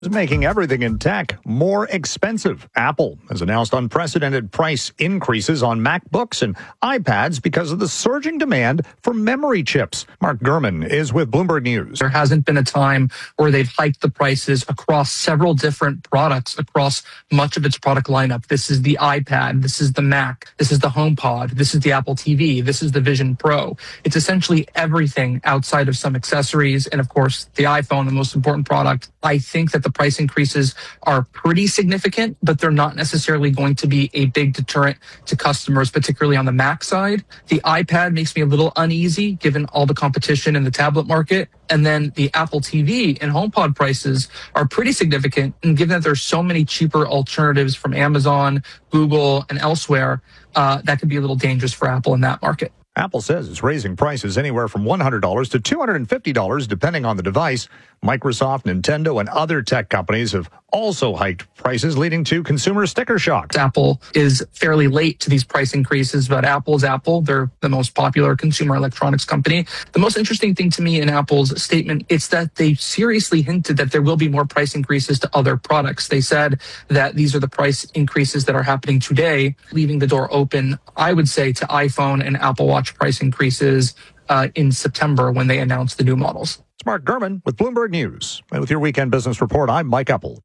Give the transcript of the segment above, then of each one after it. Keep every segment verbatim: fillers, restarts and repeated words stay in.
is making everything in tech more expensive. Apple has announced unprecedented price increases on MacBooks and iPads because of the surging demand for memory chips. Mark Gurman is with Bloomberg News. There hasn't been a time where they've hiked the prices across several different products across much of its product lineup. This is the iPad, this is the Mac, this is the HomePod, this is the Apple T V, this is the Vision Pro. It's essentially everything outside of some accessories and, of course, the iPhone, the most important product. I think that the price increases are pretty significant, but they're not necessarily going to be a big deterrent to customers, particularly on the Mac side. The iPad makes me a little uneasy given all the competition in the tablet market. And then the Apple T V and HomePod prices are pretty significant. And given that there's so many cheaper alternatives from Amazon, Google, and elsewhere, uh, that could be a little dangerous for Apple in that market. Apple says it's raising prices anywhere from one hundred dollars to two hundred fifty dollars depending on the device. Microsoft, Nintendo, and other tech companies have also hiked prices, leading to consumer sticker shock. Apple is fairly late to these price increases, but Apple's Apple. They're the most popular consumer electronics company. The most interesting thing to me in Apple's statement is that they seriously hinted that there will be more price increases to other products. They said that these are the price increases that are happening today, leaving the door open, I would say, to iPhone and Apple Watch price increases uh, in September when they announce the new models. It's Mark Gurman with Bloomberg News. And with your Weekend Business Report, I'm Mike Apple.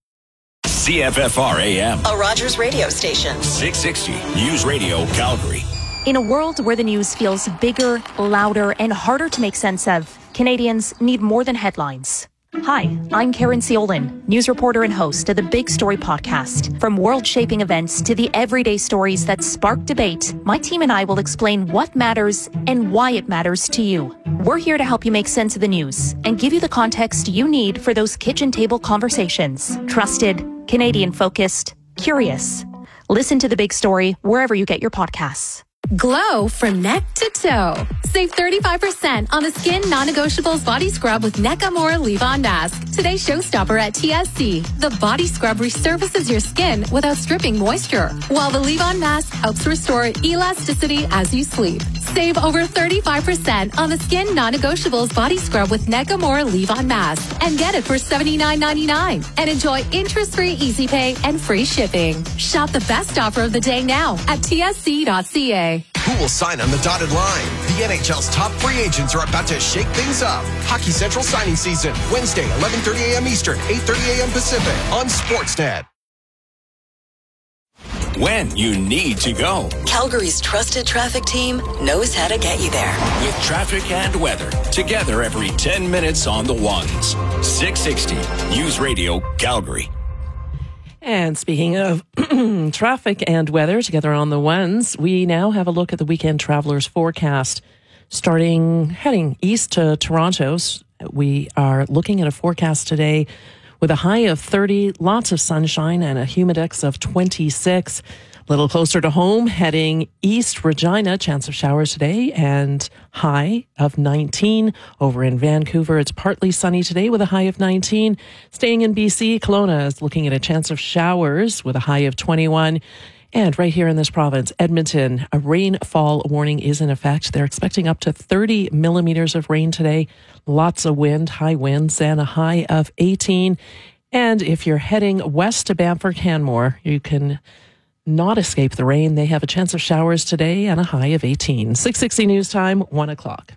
C F F R A M, a Rogers radio station. six sixty News Radio Calgary. In a world where the news feels bigger, louder, and harder to make sense of, Canadians need more than headlines. Hi, I'm Karen Seolin, news reporter and host of the Big Story podcast. From world-shaping events to the everyday stories that spark debate, my team and I will explain what matters and why it matters to you. We're here to help you make sense of the news and give you the context you need for those kitchen table conversations. Trusted, Canadian-focused, curious. Listen to The Big Story wherever you get your podcasts. Glow from neck to toe. Save thirty-five percent on the Skin Non-Negotiables Body Scrub with Nakamura Leave-On Mask. Today's showstopper at T S C. The body scrub resurfaces your skin without stripping moisture, while the Leave-On Mask helps restore elasticity as you sleep. Save over thirty-five percent on the Skin Non-Negotiables Body Scrub with Nakamura Leave-On Mask and get it for seventy-nine ninety-nine. And enjoy interest-free easy pay and free shipping. Shop the best offer of the day now at T S C dot C A. Who will sign on the dotted line? The N H L's top free agents are about to shake things up. Hockey Central signing season, Wednesday, eleven thirty a.m. Eastern, eight thirty a.m. Pacific on Sportsnet. When you need to go. Calgary's trusted traffic team knows how to get you there. With traffic and weather, together every ten minutes on the ones. six sixty News Radio Calgary. And speaking of traffic and weather together on the ones, we now have a look at the weekend travelers forecast. Starting heading east to Toronto, we are looking at a forecast today with a high of thirty, lots of sunshine and a humidex of twenty-six. A little closer to home, heading east, Regina, chance of showers today and high of nineteen. Over in Vancouver, it's partly sunny today with a high of nineteen. Staying in B C, Kelowna is looking at a chance of showers with a high of twenty-one. And right here in this province, Edmonton, a rainfall warning is in effect. They're expecting up to thirty millimeters of rain today. Lots of wind, high winds, and a high of eighteen. And if you're heading west to Bamford Canmore, you can not escape the rain. They have a chance of showers today and a high of eighteen. six sixty News Time, one o'clock.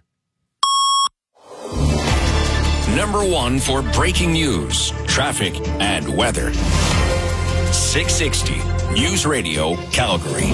Number one for breaking news, traffic, and weather. six sixty News Radio Calgary.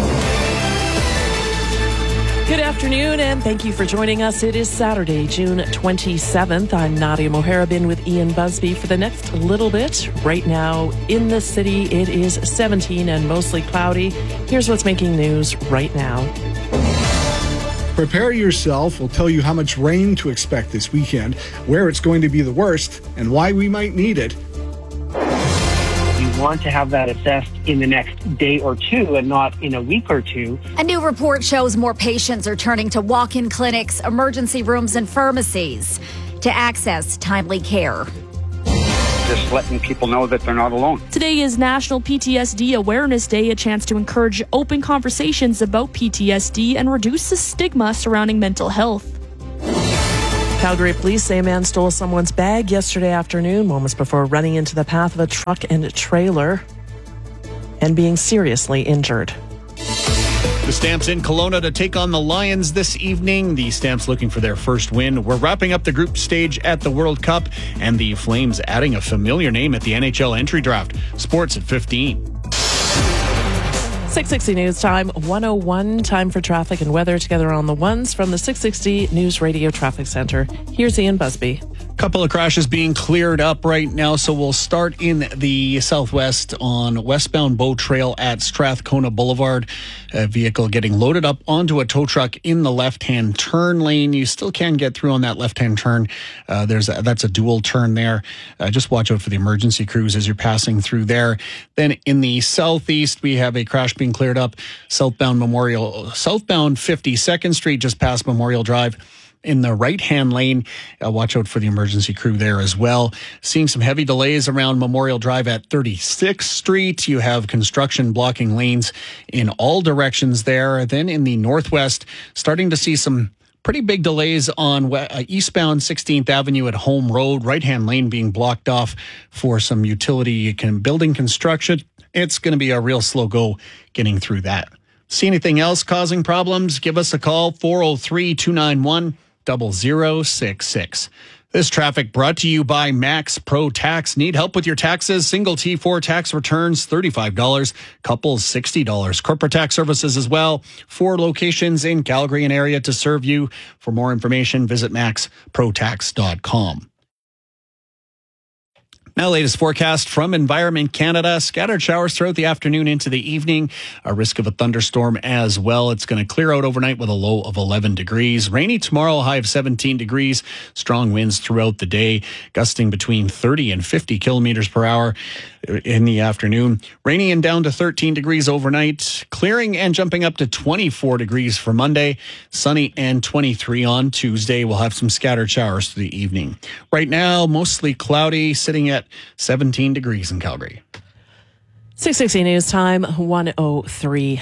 Good afternoon, and thank you for joining us. It is Saturday, June twenty-seventh. I'm Nadia Moharibin with Ian Busby for the next little bit. Right now in the city, it is seventeen and mostly cloudy. Here's what's making news right now. Prepare yourself. We'll tell you how much rain to expect this weekend, where it's going to be the worst, and why we might need it. We want to have that assessed in the next day or two and not in a week or two. A new report shows more patients are turning to walk-in clinics, emergency rooms, and pharmacies to access timely care. Just letting people know that they're not alone. Today is National P T S D Awareness Day, a chance to encourage open conversations about P T S D and reduce the stigma surrounding mental health. Calgary police say a man stole someone's bag yesterday afternoon, moments before running into the path of a truck and a trailer and being seriously injured. The Stamps in Kelowna to take on the Lions this evening. The Stamps looking for their first win. We're wrapping up the group stage at the World Cup, and the Flames adding a familiar name at the N H L entry draft. Sports at fifteen. six sixty News Time, one oh one, time for traffic and weather together on the ones from the six sixty News Radio Traffic Center. Here's Ian Busby. Couple of crashes being cleared up right now, so we'll start in the southwest on westbound Bow Trail at Strathcona Boulevard. A vehicle getting loaded up onto a tow truck in the left-hand turn lane. You still can get through on that left-hand turn. Uh, there's a, that's a dual turn there. Uh, just watch out for the emergency crews as you're passing through there. Then in the southeast, we have a crash being cleared up southbound Memorial, southbound fifty-second Street, just past Memorial Drive. In the right-hand lane, uh, watch out for the emergency crew there as well. Seeing some heavy delays around Memorial Drive at thirty-sixth Street. You have construction blocking lanes in all directions there. Then in the northwest, starting to see some pretty big delays on uh, eastbound sixteenth Avenue at Home Road. Right-hand lane being blocked off for some utility can, building construction. It's going to be a real slow go getting through that. See anything else causing problems? Give us a call, four oh three, two nine one, zero zero six six. This traffic brought to you by Max Pro Tax. Need help with your taxes? Single T four tax returns, thirty-five dollars. Couples, sixty dollars. Corporate tax services as well. Four locations in Calgary and area to serve you. For more information, visit max pro tax dot com. Now, latest forecast from Environment Canada. Scattered showers throughout the afternoon into the evening. A risk of a thunderstorm as well. It's going to clear out overnight with a low of eleven degrees. Rainy tomorrow, high of seventeen degrees. Strong winds throughout the day, gusting between thirty and fifty kilometers per hour in the afternoon. Rainy and down to thirteen degrees overnight. Clearing and jumping up to twenty-four degrees for Monday. Sunny and twenty-three on Tuesday. We'll have some scattered showers through the evening. Right now, mostly cloudy, sitting at seventeen degrees in Calgary. six sixty News Time, one oh three.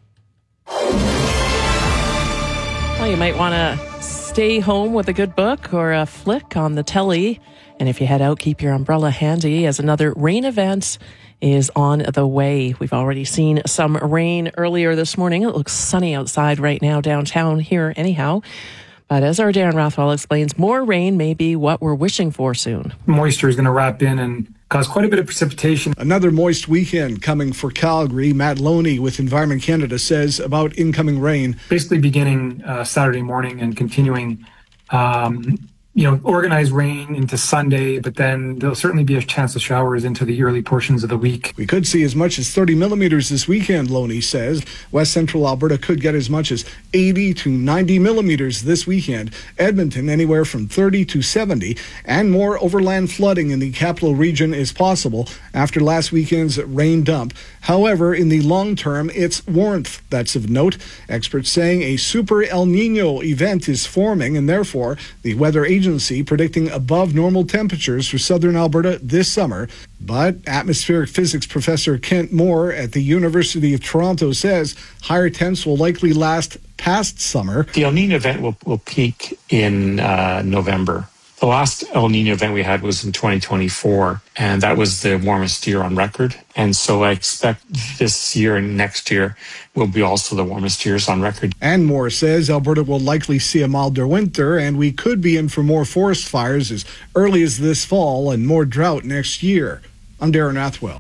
Well, you might want to stay home with a good book or a flick on the telly. And if you head out, keep your umbrella handy as another rain event is on the way. We've already seen some rain earlier this morning. It looks sunny outside right now downtown here anyhow. But as our Darren Rothwell explains, more rain may be what we're wishing for soon. Moisture is going to wrap in and cause quite a bit of precipitation. Another moist weekend coming for Calgary. Matt Loney with Environment Canada says about incoming rain. Basically beginning uh, Saturday morning and continuing, um, you know, organized rain into Sunday, but then there'll certainly be a chance of showers into the early portions of the week. We could see as much as thirty millimeters this weekend, Loney says. West Central Alberta could get as much as eighty to ninety millimeters this weekend. Edmonton anywhere from thirty to seventy, and more overland flooding in the capital region is possible after last weekend's rain dump. However, in the long term, it's warmth that's of note. Experts saying a super El Nino event is forming, and therefore the weather agency predicting above normal temperatures for southern Alberta this summer. But atmospheric physics professor Kent Moore at the University of Toronto says higher temps will likely last past summer. The El Nino event will, will peak in uh, November. The last El Nino event we had was in twenty twenty-four, and that was the warmest year on record. And so I expect this year and next year will be also the warmest years on record. And Moore says Alberta will likely see a milder winter, and we could be in for more forest fires as early as this fall and more drought next year. I'm Darren Rothwell.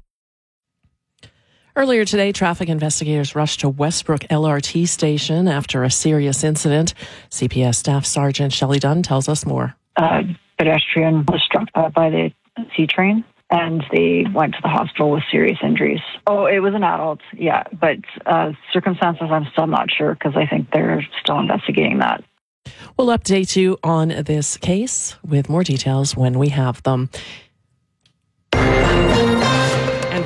Earlier today, traffic investigators rushed to Westbrook L R T station after a serious incident. C P S Staff Sergeant Shelley Dunn tells us more. Uh, pedestrian was struck uh, by the C train, and they went to the hospital with serious injuries. Oh, it was an adult, yeah, but uh, circumstances I'm still not sure because I think they're still investigating that. We'll update you on this case with more details when we have them. And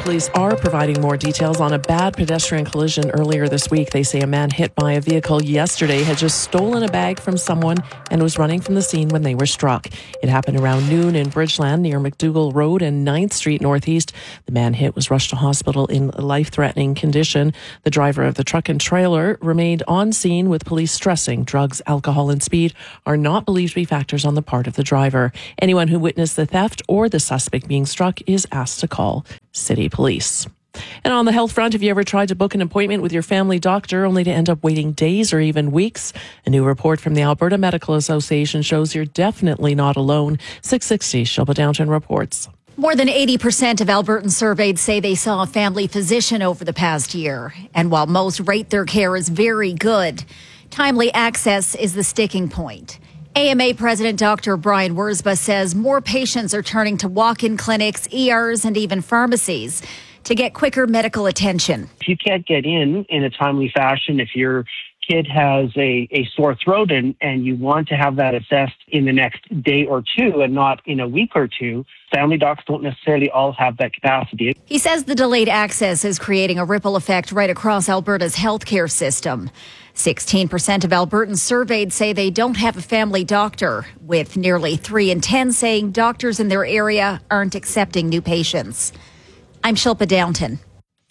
police are providing more details on a bad pedestrian collision earlier this week. They say a man hit by a vehicle yesterday had just stolen a bag from someone and was running from the scene when they were struck. It happened around noon in Bridgeland near McDougall Road and ninth Street Northeast. The man hit was rushed to hospital in life-threatening condition. The driver of the truck and trailer remained on scene, with police stressing drugs, alcohol and speed are not believed to be factors on the part of the driver. Anyone who witnessed the theft or the suspect being struck is asked to call City Police. And on the health front, have you ever tried to book an appointment with your family doctor only to end up waiting days or even weeks? A new report from the Alberta Medical Association shows you're definitely not alone. six sixty, Shilpa Downton reports. More than eighty percent of Albertans surveyed say they saw a family physician over the past year. And while most rate their care as very good, timely access is the sticking point. A M A President Doctor Brian Wurzba says more patients are turning to walk-in clinics, E Rs, and even pharmacies to get quicker medical attention. If you can't get in in a timely fashion, if your kid has a, a sore throat and, and you want to have that assessed in the next day or two and not in a week or two, family docs don't necessarily all have that capacity. He says the delayed access is creating a ripple effect right across Alberta's healthcare system. sixteen percent of Albertans surveyed say they don't have a family doctor, with nearly three in ten saying doctors in their area aren't accepting new patients. I'm Shilpa Downton.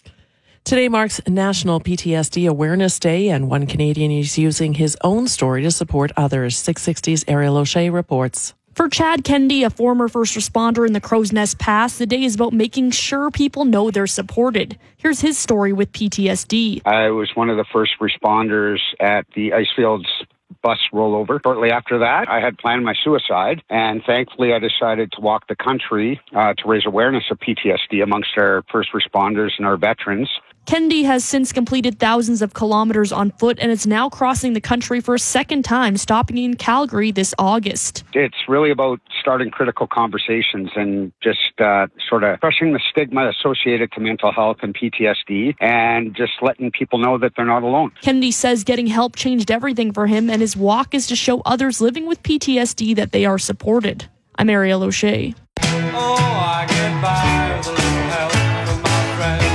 Today marks National P T S D Awareness Day, and one Canadian is using his own story to support others. six sixty's Ariel O'Shea reports. For Chad Kennedy, a former first responder in the Crow's Nest Pass, the day is about making sure people know they're supported. Here's his story with P T S D. I was one of the first responders at the Icefields bus rollover. Shortly after that, I had planned my suicide, and thankfully I decided to walk the country uh, to raise awareness of P T S D amongst our first responders and our veterans. Kennedy has since completed thousands of kilometers on foot and is now crossing the country for a second time, stopping in Calgary this August. It's really about starting critical conversations and just uh, sort of crushing the stigma associated to mental health and P T S D, and just letting people know that they're not alone. Kennedy says getting help changed everything for him, and his walk is to show others living with P T S D that they are supported. I'm Ariel O'Shea. Oh, I get by with a little help from my friends.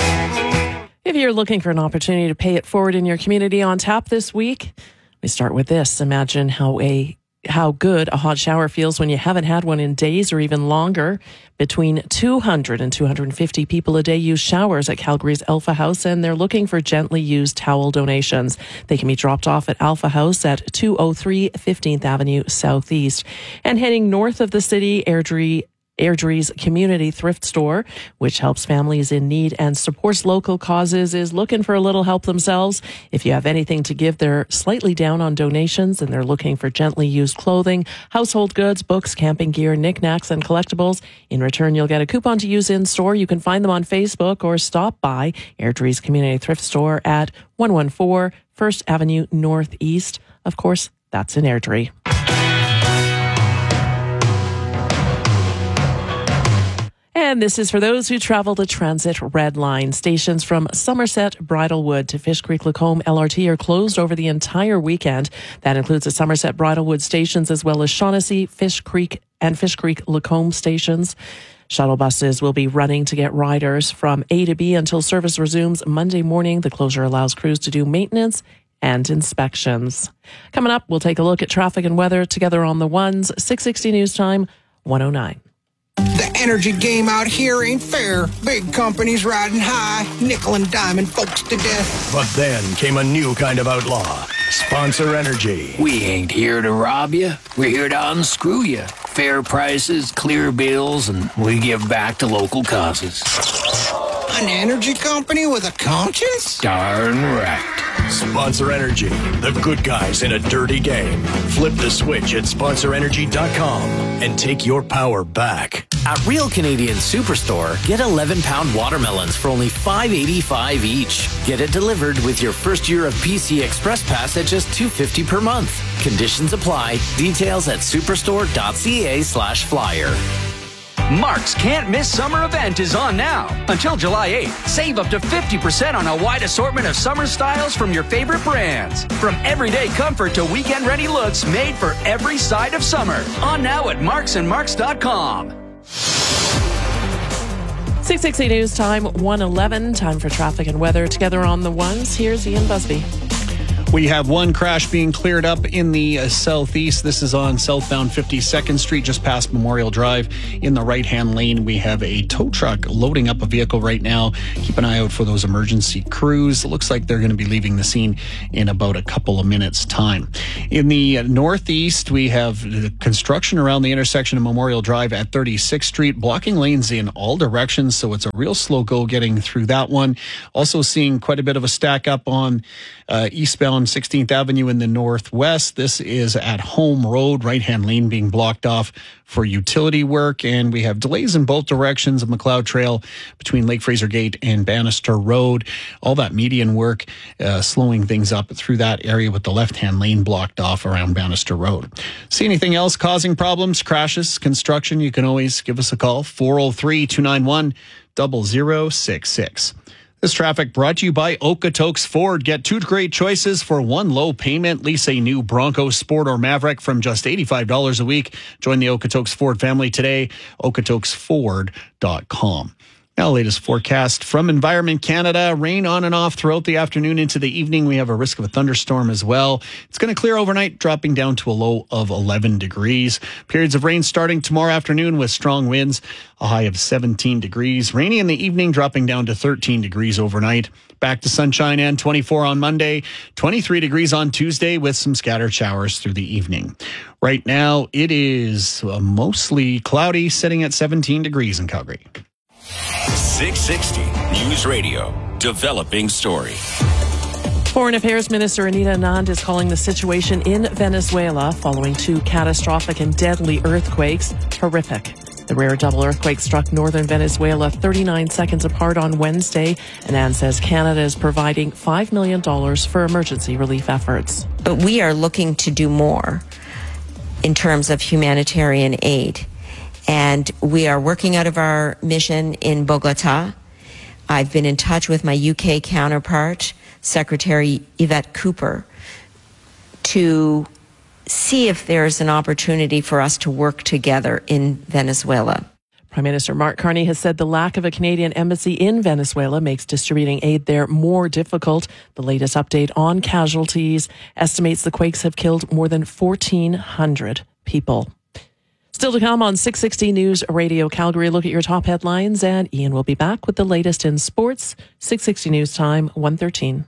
If you're looking for an opportunity to pay it forward in your community on tap this week, we start with this. Imagine how a how good a hot shower feels when you haven't had one in days or even longer. Between two hundred and two hundred fifty people a day use showers at Calgary's Alpha House, and they're looking for gently used towel donations. They can be dropped off at Alpha House at two oh three fifteenth Avenue Southeast. And heading north of the city, Airdrie Airdrie's community thrift store, which helps families in need and supports local causes, is looking for a little help themselves. If you have anything to give, they're slightly down on donations, and they're looking for gently used clothing, household goods, books, camping gear, knickknacks, and collectibles. In return, you'll get a coupon to use in store. You can find them on Facebook or stop by Airdrie's community thrift store at one one four First Avenue Northeast. Of course, that's in Airdrie. And this is for those who travel the Transit Red Line. Stations from Somerset, Bridlewood to Fish Creek Lacombe L R T are closed over the entire weekend. That includes the Somerset Bridlewood stations as well as Shaughnessy, Fish Creek and Fish Creek Lacombe stations. Shuttle buses will be running to get riders from A to B until service resumes Monday morning. The closure allows crews to do maintenance and inspections. Coming up, we'll take a look at traffic and weather together on the ones. six sixty News Time, one oh nine. The energy game out here ain't fair. Big companies riding high, nickel and diamond folks to death. But then came a new kind of outlaw, Sponsor Energy. We ain't here to rob you. We're here to unscrew you. Fair prices, clear bills, and we give back to local causes. An energy company with a conscience? Darn right. Sponsor Energy, the good guys in a dirty game. Flip the switch at sponsor energy dot com and take your power back. At Real Canadian Superstore, get eleven pound watermelons for only five eighty-five each. Get it delivered with your first year of P C Express Pass at just two fifty per month. Conditions apply. Details at superstore.ca slash flyer. Mark's Can't Miss Summer event is on now. Until July eighth, save up to fifty percent on a wide assortment of summer styles from your favorite brands. From everyday comfort to weekend-ready looks made for every side of summer. On now at marks and marks dot com. six sixty News Time, one eleven. Time for traffic and weather. Together on the ones, here's Ian Busby. We have one crash being cleared up in the uh, southeast. This is on southbound fifty-second Street, just past Memorial Drive. In the right-hand lane, we have a tow truck loading up a vehicle right now. Keep an eye out for those emergency crews. It looks like they're going to be leaving the scene in about a couple of minutes' time. In the uh, northeast, we have the construction around the intersection of Memorial Drive at thirty-sixth Street, blocking lanes in all directions, so it's a real slow go getting through that one. Also seeing quite a bit of a stack up on uh, eastbound sixteenth Avenue in the northwest. This is at Home Road, right-hand lane being blocked off for utility work, and we have delays in both directions of McLeod Trail between Lake Fraser Gate and Bannister Road. All that median work uh, slowing things up through that area with the left-hand lane blocked off around Bannister Road. See anything else causing problems, crashes, construction, you can always give us a call, four oh three, two nine one, zero zero six six. This traffic brought to you by Okotoks Ford. Get two great choices for one low payment. Lease a new Bronco, Sport, or Maverick from just eighty-five dollars a week. Join the Okotoks Ford family today. okotoks ford dot com. Now, latest forecast from Environment Canada. Rain on and off throughout the afternoon into the evening. We have a risk of a thunderstorm as well. It's going to clear overnight, dropping down to a low of eleven degrees. Periods of rain starting tomorrow afternoon with strong winds, a high of seventeen degrees. Rainy in the evening, dropping down to thirteen degrees overnight. Back to sunshine and twenty-four on Monday, twenty-three degrees on Tuesday with some scattered showers through the evening. Right now, it is mostly cloudy, sitting at seventeen degrees in Calgary. six sixty News Radio, developing story. Foreign Affairs Minister Anita Anand is calling the situation in Venezuela following two catastrophic and deadly earthquakes horrific. The rare double earthquake struck northern Venezuela thirty-nine seconds apart on Wednesday. Anand says Canada is providing five million dollars for emergency relief efforts. But we are looking to do more in terms of humanitarian aid. And we are working out of our mission in Bogota. I've been in touch with my U K counterpart, Secretary Yvette Cooper, to see if there's an opportunity for us to work together in Venezuela. Prime Minister Mark Carney has said the lack of a Canadian embassy in Venezuela makes distributing aid there more difficult. The latest update on casualties estimates the quakes have killed more than fourteen hundred people. Still to come on six sixty News Radio Calgary. Look at your top headlines, and Ian will be back with the latest in sports. six sixty News Time, one thirteen.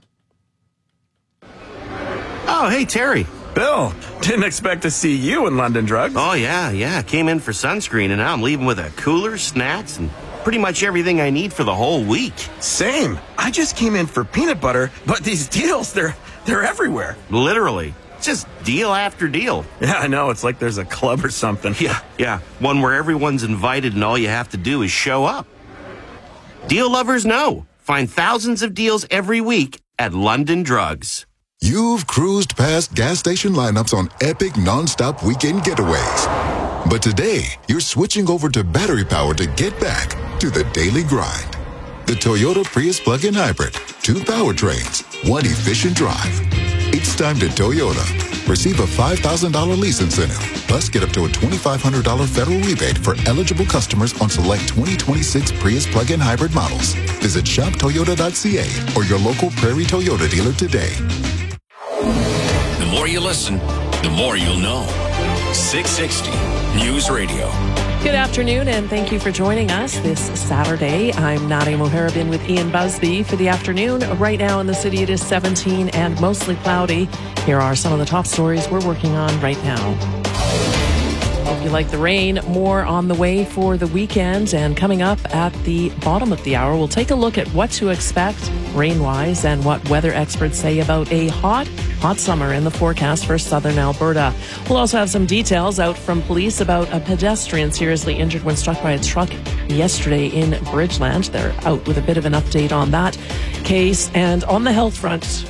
Oh, hey, Terry. Bill, didn't expect to see you in London Drugs. Oh, yeah, yeah. Came in for sunscreen, and now I'm leaving with a cooler, snacks, and pretty much everything I need for the whole week. Same. I just came in for peanut butter, but these deals, they're they're everywhere. Literally. Just deal after deal. Yeah, I know. It's like there's a club or something. Yeah, yeah. One where everyone's invited and all you have to do is show up. Deal lovers know. Find thousands of deals every week at London Drugs. You've cruised past gas station lineups on epic non-stop weekend getaways. But today, you're switching over to battery power to get back to the daily grind. The Toyota Prius plug-in hybrid. Two powertrains, one efficient drive. It's time to Toyota. Receive a five thousand dollars lease incentive. Plus, get up to a twenty-five hundred dollars federal rebate for eligible customers on select twenty twenty-six Prius plug-in hybrid models. Visit shop toyota dot c a or your local Prairie Toyota dealer today. The more you listen, the more you'll know. six sixty News Radio. Good afternoon, and thank you for joining us this Saturday. I'm Nadia Moharibin with Ian Busby for the afternoon. Right now in the city, it is seventeen and mostly cloudy. Here are some of the top stories we're working on right now. Hope you like the rain. More on the way for the weekend, and coming up at the bottom of the hour, we'll take a look at what to expect rain-wise and what weather experts say about a hot, hot summer in the forecast for southern Alberta. We'll also have some details out from police about a pedestrian seriously injured when struck by a truck yesterday in Bridgeland. They're out with a bit of an update on that case. And on the health front,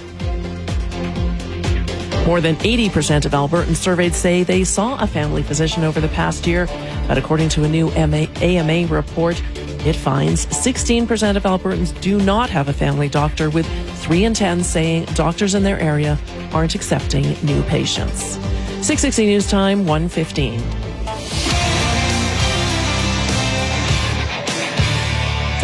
more than eighty percent of Albertans surveyed say they saw a family physician over the past year. But according to a new A M A report, it finds sixteen percent of Albertans do not have a family doctor, with three in ten saying doctors in their area aren't accepting new patients. six sixty News Time, one fifteen.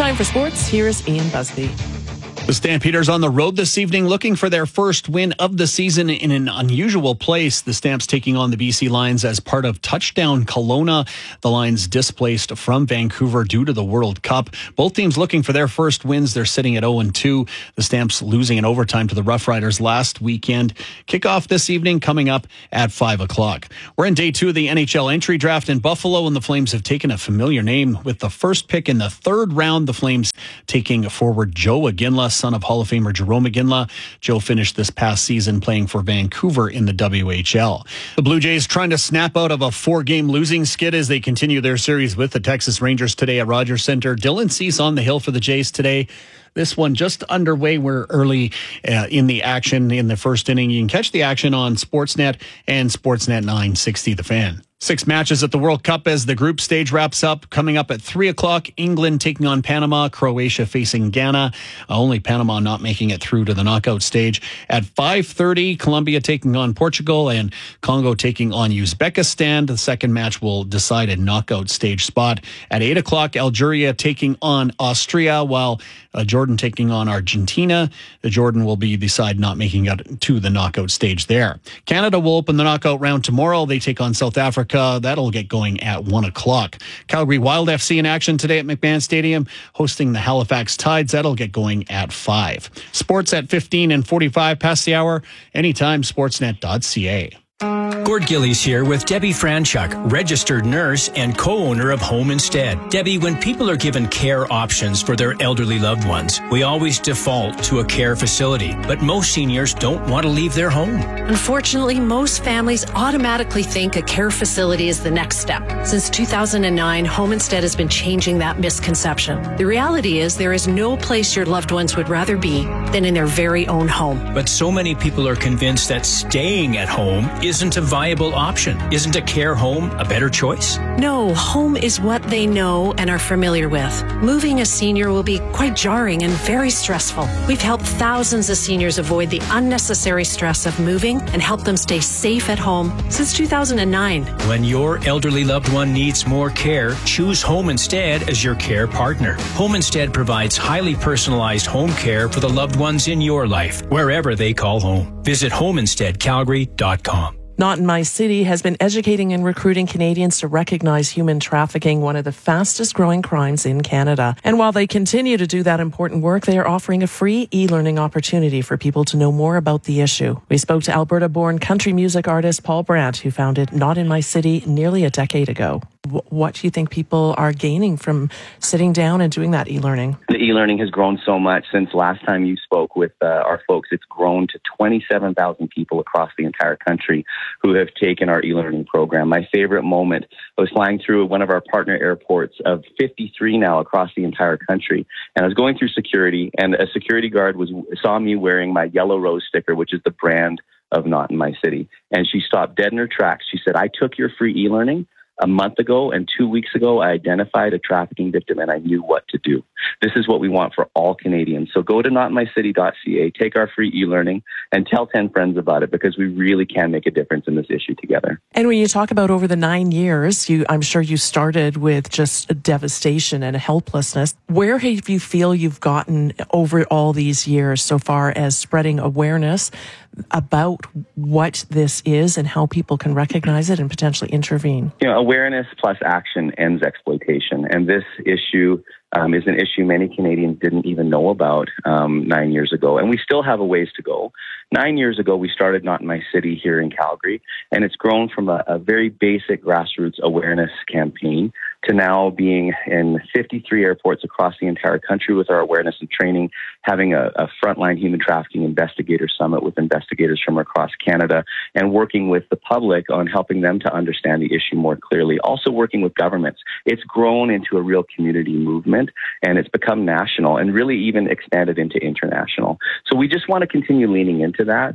time for sports. Here's Ian Busby. The Stampeders on the road this evening looking for their first win of the season in an unusual place. The Stamps taking on the B C Lions as part of Touchdown Kelowna. The Lions displaced from Vancouver due to the World Cup. Both teams looking for their first wins. They're sitting at oh and two. The Stamps losing in overtime to the Rough Riders last weekend. Kickoff this evening coming up at five o'clock. We're in day two of the N H L entry draft in Buffalo, and the Flames have taken a familiar name with the first pick in the third round. The Flames taking forward Joe Iginla, son of Hall of Famer Jerome Iginla. Joe finished this past season playing for Vancouver in the W H L. The Blue Jays trying to snap out of a four-game losing skid as they continue their series with the Texas Rangers today at Rogers Center. Dylan Cease on the hill for the Jays today. This one just underway. We're early uh, in the action in the first inning. You can catch the action on Sportsnet and Sportsnet nine sixty The Fan. Six matches at the World Cup as the group stage wraps up. Coming up at three o'clock, England taking on Panama, Croatia facing Ghana. Uh, only Panama not making it through to the knockout stage. At five thirty, Colombia taking on Portugal and Congo taking on Uzbekistan. The second match will decide a knockout stage spot. At eight o'clock, Algeria taking on Austria, while uh, Jordan taking on Argentina. The Jordan will be the side not making it to the knockout stage there. Canada will open the knockout round tomorrow. They take on South Africa. Uh, that'll get going at one o'clock. Calgary Wild F C in action today at McMahon Stadium, hosting the Halifax Tides. That'll get going at five. Sports at fifteen and forty-five past the hour. Anytime, sportsnet dot c a. Gord Gillies here with Debbie Franchuk, registered nurse and co-owner of Home Instead. Debbie, when people are given care options for their elderly loved ones, we always default to a care facility, but most seniors don't want to leave their home. Unfortunately, most families automatically think a care facility is the next step. Since two thousand nine, Home Instead has been changing that misconception. The reality is there is no place your loved ones would rather be than in their very own home. But so many people are convinced that staying at home isn't a viable option. Isn't a care home a better choice? No, home is what they know and are familiar with. Moving a senior will be quite jarring and very stressful. We've helped thousands of seniors avoid the unnecessary stress of moving and help them stay safe at home since two thousand nine. When your elderly loved one needs more care, choose Home Instead as your care partner. Home Instead provides highly personalized home care for the loved ones in your life, wherever they call home. Visit home instead calgary dot com. Not in My City has been educating and recruiting Canadians to recognize human trafficking, one of the fastest growing crimes in Canada. And while they continue to do that important work, they are offering a free e-learning opportunity for people to know more about the issue. We spoke to Alberta-born country music artist Paul Brandt, who founded Not in My City nearly a decade ago. What do you think people are gaining from sitting down and doing that e-learning? The e-learning has grown so much since last time you spoke with uh, our folks. It's grown to twenty-seven thousand people across the entire country who have taken our e-learning program. My favorite moment, I was flying through one of our partner airports of fifty-three now across the entire country, and I was going through security, and a security guard was saw me wearing my Yellow Rose sticker, which is the brand of Not in My City, and she stopped dead in her tracks. She said, "I took your free e-learning a month ago, and two weeks ago, I identified a trafficking victim and I knew what to do." This is what we want for all Canadians. So go to not in my city dot c a, take our free e-learning, and tell ten friends about it, because we really can make a difference in this issue together. And when you talk about over the nine years, you, I'm sure you started with just devastation and helplessness. Where have you feel you've gotten over all these years so far as spreading awareness about what this is and how people can recognize it and potentially intervene? You know, awareness plus action ends exploitation. And this issue um, is an issue many Canadians didn't even know about um, nine years ago. And we still have a ways to go. Nine years ago, we started Not in My City here in Calgary, and it's grown from a, a very basic grassroots awareness campaign to now being in fifty-three airports across the entire country with our awareness and training, having a, a frontline human trafficking investigator summit with investigators from across Canada, and working with the public on helping them to understand the issue more clearly. Also working with governments. It's grown into a real community movement, and it's become national and really even expanded into international. So we just want to continue leaning into that.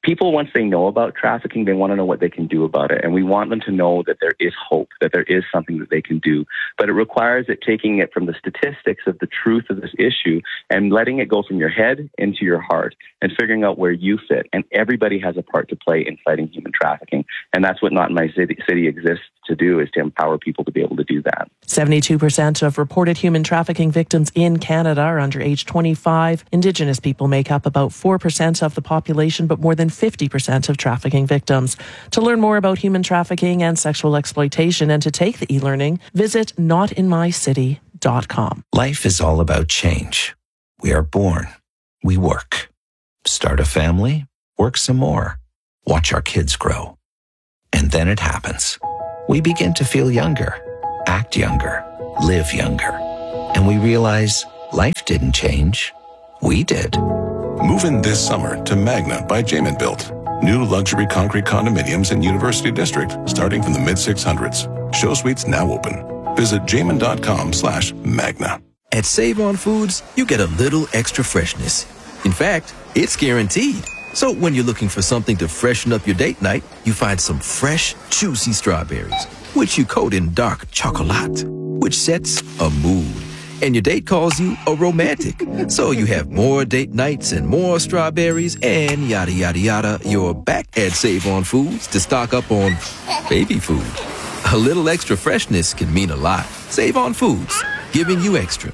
people, once they know about trafficking, they want to know what they can do about it. And we want them to know that there is hope, that there is something that they can do. But it requires it taking it from the statistics of the truth of this issue and letting it go from your head into your heart and figuring out where you fit. And everybody has a part to play in fighting human trafficking. And that's what Not in My City, city exists to do, is to empower people to be able to do that. seventy-two percent of reported human trafficking victims in Canada are under age twenty-five. Indigenous people make up about four percent of the population, but more than fifty percent of trafficking victims. To learn more about human trafficking and sexual exploitation and to take the e-learning, visit not in my city dot com. Life is all about change. We are born. We work. Start a family. Work some more. Watch our kids grow. And then it happens. We begin to feel younger, act younger, live younger. And we realize life didn't change. We did. Move in this summer to Magna by Jamin Built. New luxury concrete condominiums in University District starting from the mid six hundreds. Show suites now open. Visit jamin.com slash Magna. At Save On Foods, you get a little extra freshness. In fact, it's guaranteed. So when you're looking for something to freshen up your date night, you find some fresh, juicy strawberries, which you coat in dark chocolate, which sets a mood. And your date calls you a romantic. So you have more date nights and more strawberries and yada, yada, yada. You're back at Save On Foods to stock up on baby food. A little extra freshness can mean a lot. Save On Foods, giving you extra.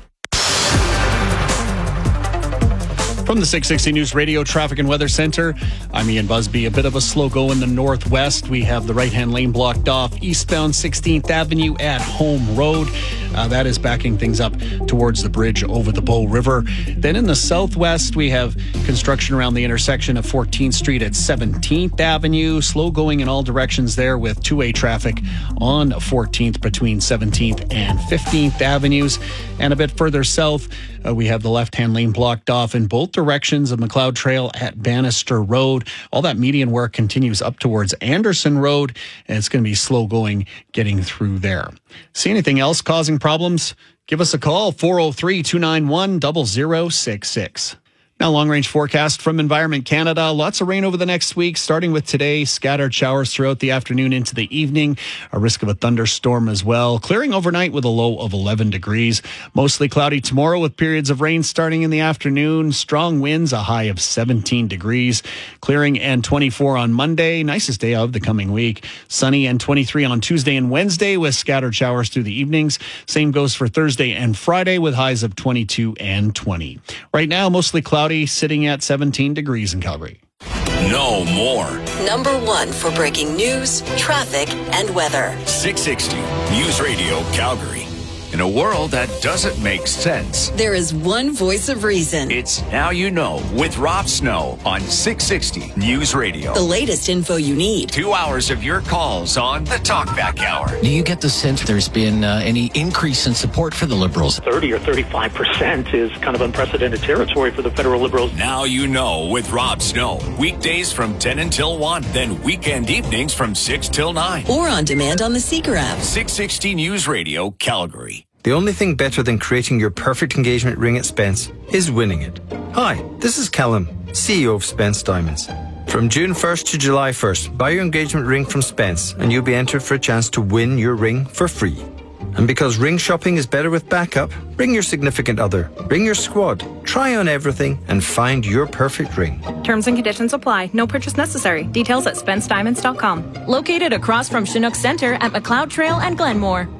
From the six sixty News Radio Traffic and Weather Center, I'm Ian Busby. A bit of a slow go in the northwest. We have the right-hand lane blocked off eastbound sixteenth Avenue at Home Road. Uh, that is backing things up towards the bridge over the Bow River. Then in the southwest, we have construction around the intersection of fourteenth Street at seventeenth Avenue. Slow going in all directions there with two-way traffic on fourteenth between seventeenth and fifteenth Avenues. And a bit further south, uh, we have the left-hand lane blocked off in both directions of McLeod Trail at Bannister Road. All that median work continues up towards Anderson Road, and it's going to be slow going getting through there. See anything else causing problems? Give us a call, four oh three, two nine one, zero zero six six. Now, long-range forecast from Environment Canada. Lots of rain over the next week, starting with today. Scattered showers throughout the afternoon into the evening. A risk of a thunderstorm as well. Clearing overnight with a low of eleven degrees. Mostly cloudy tomorrow with periods of rain starting in the afternoon. Strong winds, a high of seventeen degrees. Clearing and twenty-four on Monday. Nicest day of the coming week. Sunny and twenty-three on Tuesday and Wednesday with scattered showers through the evenings. Same goes for Thursday and Friday with highs of twenty-two and twenty. Right now, mostly cloudy. Sitting at seventeen degrees in Calgary. No more. Number one for breaking news, traffic, and weather. six sixty News Radio Calgary. In a world that doesn't make sense, there is one voice of reason. It's Now You Know with Rob Snow on six sixty News Radio. The latest info you need. Two hours of your calls on the Talkback Hour. Do you get the sense there's been uh, any increase in support for the Liberals? thirty or thirty-five percent is kind of unprecedented territory for the federal Liberals. Now You Know with Rob Snow. Weekdays from ten until one, then weekend evenings from six till nine. Or on demand on the Seeker app. six sixty News Radio Calgary. The only thing better than creating your perfect engagement ring at Spence is winning it. Hi, this is Callum, C E O of Spence Diamonds. From June first to July first, buy your engagement ring from Spence and you'll be entered for a chance to win your ring for free. And because ring shopping is better with backup, bring your significant other, bring your squad, try on everything and find your perfect ring. Terms and conditions apply. No purchase necessary. Details at spence diamonds dot com. Located across from Chinook Center at McLeod Trail and Glenmore.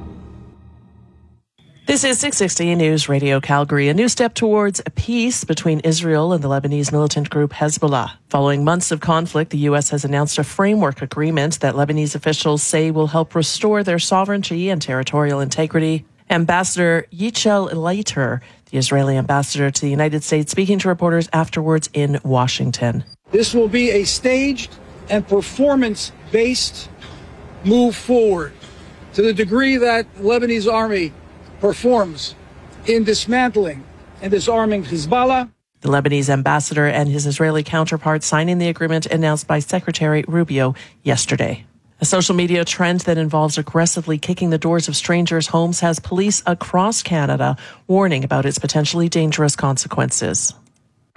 This is six sixty News Radio Calgary. A new step towards peace between Israel and the Lebanese militant group Hezbollah. Following months of conflict, the U S has announced a framework agreement that Lebanese officials say will help restore their sovereignty and territorial integrity. Ambassador Yichel Leiter, the Israeli ambassador to the United States, speaking to reporters afterwards in Washington. This will be a staged and performance-based move forward to the degree that the Lebanese army performs in dismantling and disarming Hezbollah. The Lebanese ambassador and his Israeli counterpart signing the agreement announced by Secretary Rubio yesterday. A social media trend that involves aggressively kicking the doors of strangers' homes has police across Canada warning about its potentially dangerous consequences.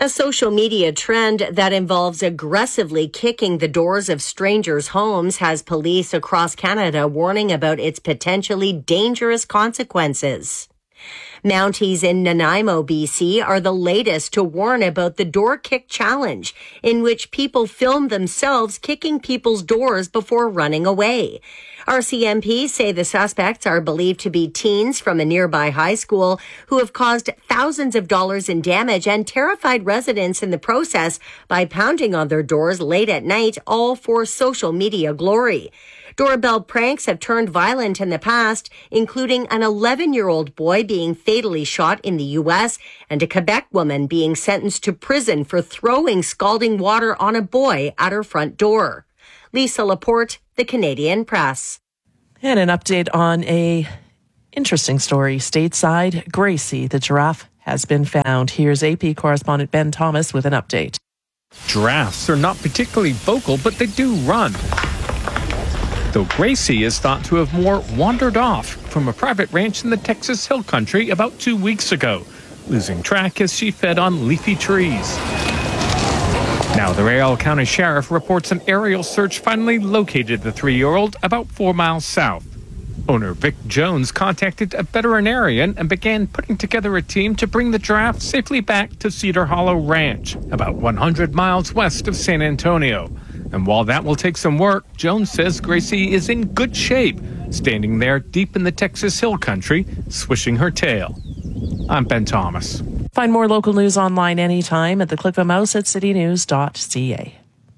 A social media trend that involves aggressively kicking the doors of strangers' homes has police across Canada warning about its potentially dangerous consequences. Mounties in Nanaimo, B C are the latest to warn about the door kick challenge, in which people film themselves kicking people's doors before running away. R C M P say the suspects are believed to be teens from a nearby high school who have caused thousands of dollars in damage and terrified residents in the process by pounding on their doors late at night, all for social media glory. Doorbell pranks have turned violent in the past, including an eleven-year-old boy being fatally shot in the U S and a Quebec woman being sentenced to prison for throwing scalding water on a boy at her front door. Lisa Laporte, The Canadian Press. And an update on a interesting story. Stateside, Gracie, the giraffe, has been found. Here's A P correspondent Ben Thomas with an update. Giraffes are not particularly vocal, but they do run. Though Gracie is thought to have more wandered off from a private ranch in the Texas Hill Country about two weeks ago, losing track as she fed on leafy trees. Now, the Riel County Sheriff reports an aerial search finally located the three-year-old about four miles south. Owner Vic Jones contacted a veterinarian and began putting together a team to bring the giraffe safely back to Cedar Hollow Ranch, about one hundred miles west of San Antonio. And while that will take some work, Jones says Gracie is in good shape, standing there deep in the Texas Hill Country, swishing her tail. I'm Ben Thomas. Find more local news online anytime at the click of a mouse at city news dot c a.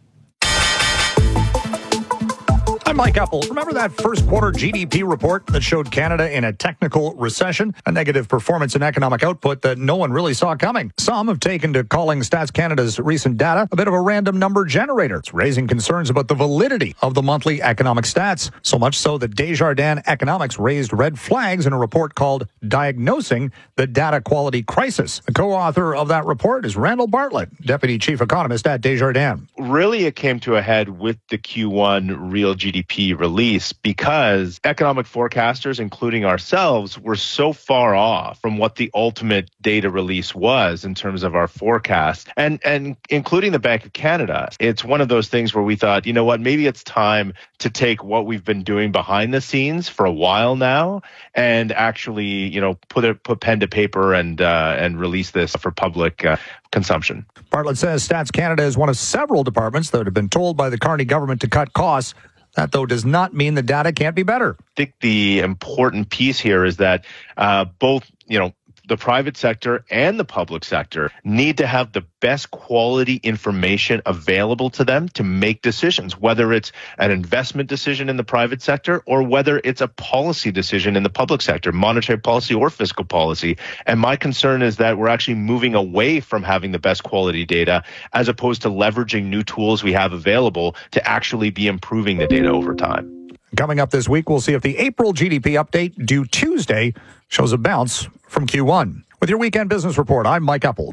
I'm Mike Apple. Remember that first quarter G D P report that showed Canada in a technical recession, a negative performance in economic output that no one really saw coming? Some have taken to calling Stats Canada's recent data a bit of a random number generator. It's raising concerns about the validity of the monthly economic stats, so much so that Desjardins Economics raised red flags in a report called Diagnosing the Data Quality Crisis. The co-author of that report is Randall Bartlett, Deputy Chief Economist at Desjardins. Really, it came to a head with the Q one real G D P release because economic forecasters, including ourselves, were so far off from what the ultimate data release was in terms of our forecast, and and including the Bank of Canada. It's one of those things where we thought, you know what, maybe it's time to take what we've been doing behind the scenes for a while now and actually, you know, put it put pen to paper and uh, and release this for public uh, consumption. Bartlett says Stats Canada is one of several departments that have been told by the Carney government to cut costs. That, though, does not mean the data can't be better. I think the important piece here is that uh, both, you know, the private sector and the public sector need to have the best quality information available to them to make decisions, whether it's an investment decision in the private sector or whether it's a policy decision in the public sector, monetary policy or fiscal policy. And my concern is that we're actually moving away from having the best quality data as opposed to leveraging new tools we have available to actually be improving the data over time. Coming up this week, we'll see if the April G D P update due Tuesday shows a bounce from Q one. With your Weekend Business Report, I'm Mike Apple.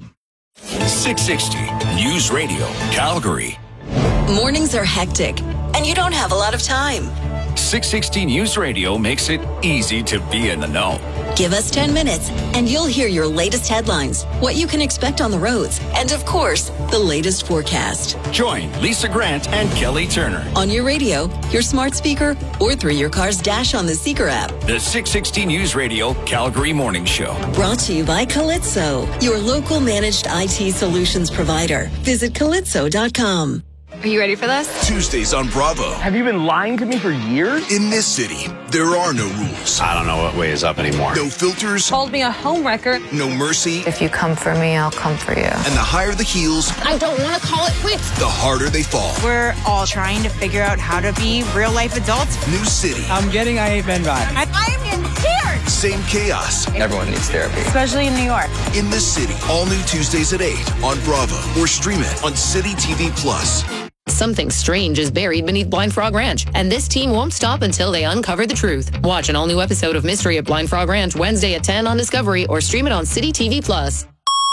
six sixty News Radio, Calgary. Mornings are hectic, and you don't have a lot of time. six sixty News Radio makes it easy to be in the know. Give us ten minutes, and you'll hear your latest headlines, what you can expect on the roads, and of course, the latest forecast. Join Lisa Grant and Kelly Turner on your radio, your smart speaker, or through your car's dash on the Seeker app. The six sixty News Radio Calgary Morning Show. Brought to you by Calypso, your local managed I T solutions provider. Visit calypso dot com. Are you ready for this? Tuesdays on Bravo. Have you been lying to me for years? In this city, there are no rules. I don't know what way is up anymore. No filters. Called me a homewrecker. No mercy. If you come for me, I'll come for you. And the higher the heels, I don't want to call it quits. The harder they fall. We're all trying to figure out how to be real life adults. New city. I'm getting I Hate Men vibe. I'm in tears. Same chaos. Everyone needs therapy. Especially in New York. In this city, all new Tuesdays at eight on Bravo or stream it on City T V Plus. Something strange is buried beneath Blind Frog Ranch, and this team won't stop until they uncover the truth. Watch an all-new episode of Mystery at Blind Frog Ranch Wednesday at ten on Discovery or stream it on City T V Plus.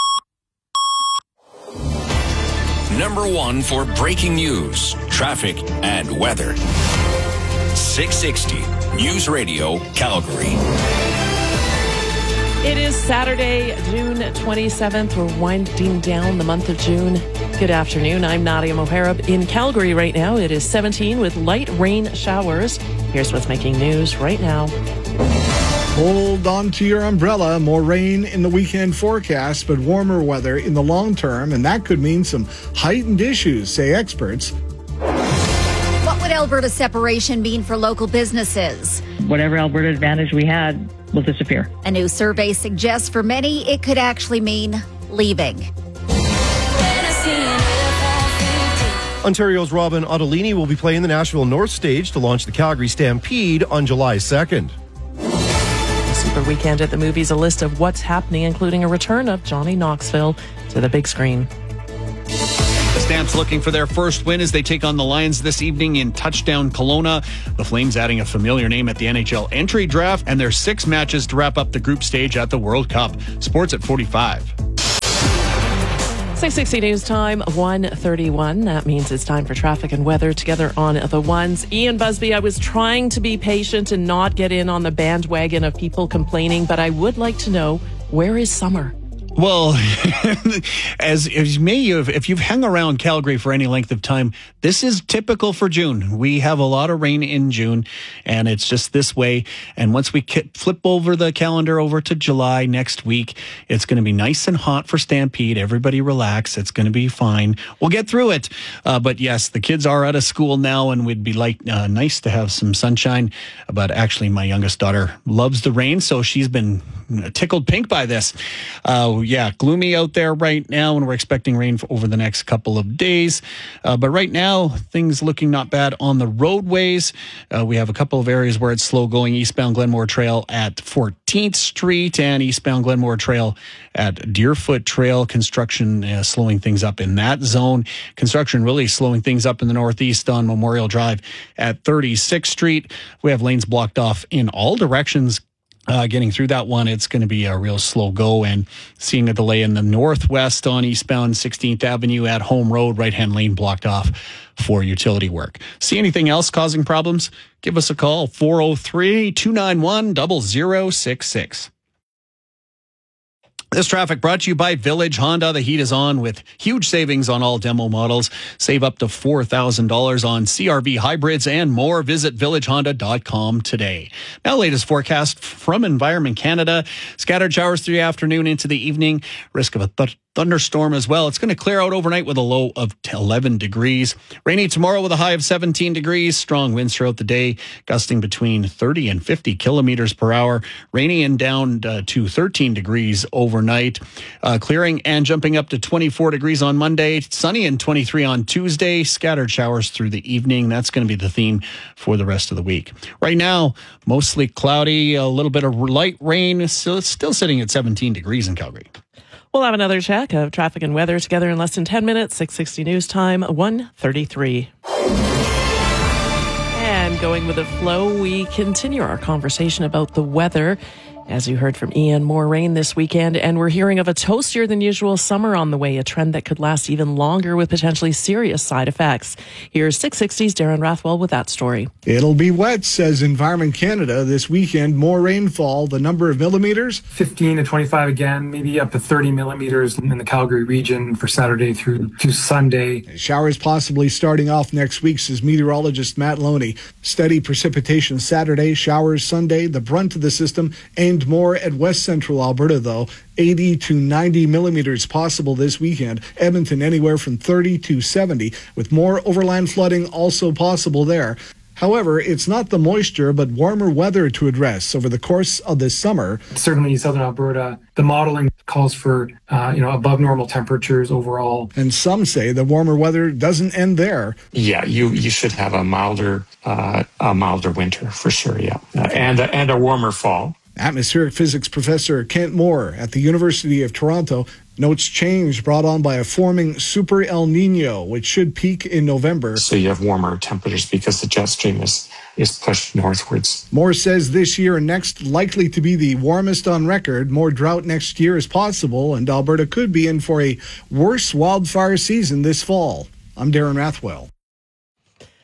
Number one for breaking news, traffic, and weather. six sixty News Radio, Calgary. It is Saturday, June twenty-seventh. We're winding down the month of June. Good afternoon. I'm Nadia Moharab in Calgary right now. It is seventeen with light rain showers. Here's what's making news right now. Hold on to your umbrella. More rain in the weekend forecast, but warmer weather in the long term, and that could mean some heightened issues, say experts. What would Alberta separation mean for local businesses? Whatever Alberta advantage we had will disappear. A new survey suggests for many it could actually mean leaving. Ontario's Robin Ottolini will be playing the Nashville North Stage to launch the Calgary Stampede on July second. Super Weekend at the Movies, a list of what's happening, including a return of Johnny Knoxville to the big screen. The Stamps looking for their first win as they take on the Lions this evening in Touchdown Kelowna. The Flames adding a familiar name at the N H L entry draft, and there's six matches to wrap up the group stage at the World Cup. Sports at forty-five. six sixty news time, one thirty-one. That means it's time for traffic and weather together on the ones. Ian Busby, I was trying to be patient and not get in on the bandwagon of people complaining, but I would like to know, where is summer? Well, as, as may have, if you've hung around Calgary for any length of time, this is typical for June. We have a lot of rain in June, and it's just this way. And once we flip over the calendar over to July next week, it's going to be nice and hot for Stampede. Everybody relax. It's going to be fine. We'll get through it. Uh, but yes, the kids are out of school now, and we'd be like uh, nice to have some sunshine. But actually, my youngest daughter loves the rain, so she's been tickled pink by this. Uh, yeah, gloomy out there right now, and we're expecting rain for over the next couple of days. Uh, but right now, things looking not bad on the roadways. Uh, we have a couple of areas where it's slow going. Eastbound Glenmore Trail at fourteenth Street and eastbound Glenmore Trail at Deerfoot Trail. Construction uh, slowing things up in that zone. Construction really slowing things up in the northeast on Memorial Drive at thirty-sixth Street. We have lanes blocked off in all directions. Uh, getting through that one, it's going to be a real slow go, and seeing a delay in the northwest on eastbound sixteenth Avenue at Home Road, right-hand lane blocked off for utility work. See anything else causing problems? Give us a call, four oh three, two nine one, zero zero six six. This traffic brought to you by Village Honda. The heat is on with huge savings on all demo models. Save up to four thousand dollars on C R V hybrids and more. Visit village honda dot com today. Now, latest forecast from Environment Canada. Scattered showers through the afternoon into the evening. Risk of a th- thunderstorm as well. It's going to clear out overnight with a low of eleven degrees. Rainy tomorrow with a high of seventeen degrees. Strong winds throughout the day, gusting between thirty and fifty kilometers per hour. Rainy and down uh, to thirteen degrees overnight. Uh, clearing and jumping up to twenty-four degrees on Monday. Sunny and twenty-three on Tuesday. Scattered showers through the evening. That's going to be the theme for the rest of the week. Right now, mostly cloudy, a little bit of light rain. So it's still sitting at seventeen degrees in Calgary. We'll have another check of traffic and weather together in less than ten minutes. six sixty news time, one thirty-three. And going with the flow, we continue our conversation about the weather. As you heard from Ian, more rain this weekend, and we're hearing of a toastier than usual summer on the way, a trend that could last even longer with potentially serious side effects. Here's six sixty's Darren Rathwell with that story. It'll be wet, says Environment Canada this weekend. More rainfall, the number of millimeters? fifteen to twenty-five again, maybe up to thirty millimeters in the Calgary region for Saturday through to Sunday. Showers possibly starting off next week, says meteorologist Matt Loney. Steady precipitation Saturday, showers Sunday, the brunt of the system, and more at west central Alberta, though. eighty to ninety millimeters possible this weekend. Edmonton anywhere from thirty to seventy, with more overland flooding also possible there. However, it's not the moisture, but warmer weather to address over the course of this summer. Certainly in southern Alberta, the modeling calls for uh, you know above normal temperatures overall. And some say the warmer weather doesn't end there. Yeah, you you should have a milder uh, a milder winter for sure. Yeah, uh, and a, and a warmer fall. Atmospheric physics professor Kent Moore at the University of Toronto notes change brought on by a forming super El Nino, which should peak in November. So you have warmer temperatures because the jet stream is, is pushed northwards. Moore says this year and next likely to be the warmest on record. More drought next year is possible, and Alberta could be in for a worse wildfire season this fall. I'm Darren Rathwell.